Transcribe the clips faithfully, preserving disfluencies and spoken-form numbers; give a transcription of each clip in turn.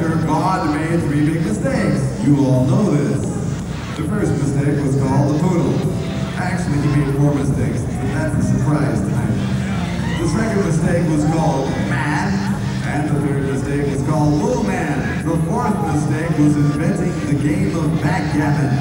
Scripture, God made three big mistakes. You all know this. The first mistake was called the poodle. Actually, he made four mistakes, but that's a surprise tonight. The second mistake was called man, and the third mistake was called little man. The fourth mistake was inventing the game of backgammon.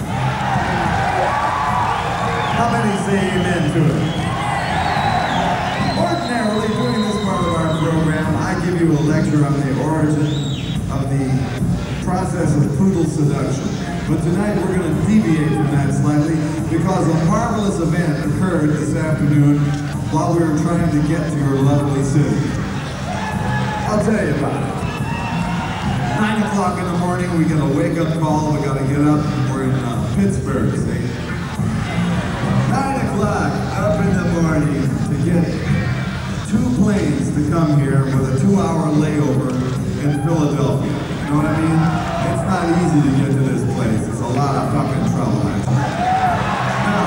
How many say amen to it? Ordinarily, during this part of our program, I give you a lecture on the origin of the process of poodle seduction. But tonight we're going to deviate from that slightly because a marvelous event occurred this afternoon while we were trying to get to your lovely city. I'll tell you about it. Nine o'clock in the morning, we get a wake-up call. We got to get up. We're in uh, Pittsburgh, see? Nine o'clock up in the morning to get two planes to come here with a two-hour layover in Philadelphia. You know what I mean? It's not easy to get to this place. It's a lot of fucking trouble, actually. Now,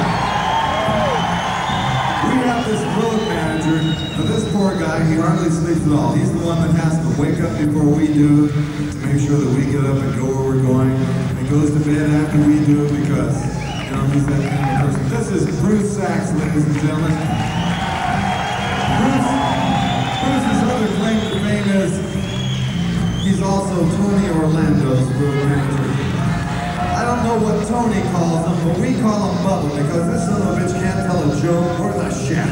we have this road manager. Now, this poor guy, he hardly sleeps at all. He's the one that has to wake up before we do to make sure that we get up and go where we're going. And goes to bed after we do because, you know, he's that kind of person. This is Bruce Sachs, ladies and gentlemen. Bruce, Bruce's other claim to fame is he's also Tony Orlando's road manager. I don't know what Tony calls him, but we call him Bubba because this son of a bitch can't tell a joke or the shit.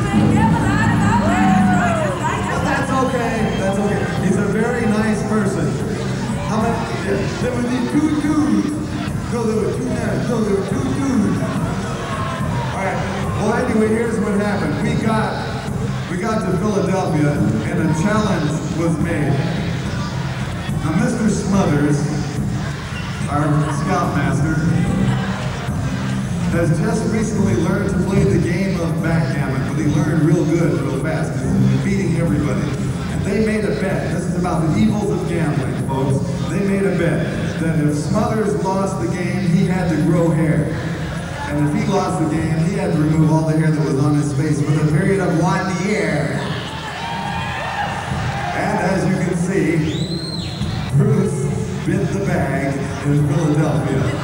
But that's okay, that's okay. He's a very nice person. How many? Yeah, there were these two dudes. No, there were two men. No, there were two dudes. Alright, well anyway, here's what happened. We got, we got to Philadelphia and a challenge was made. Now, Mister Smothers, our scoutmaster, has just recently learned to play the game of backgammon, but he learned real good, real fast, because he's been beating everybody. And they made a bet. This is about the evils of gambling, folks. They made a bet that if Smothers lost the game, he had to grow hair. And if he lost the game, he had to remove all the hair that was on his face for the period of one year. And as you can see, Bruce bit the bag in Philadelphia.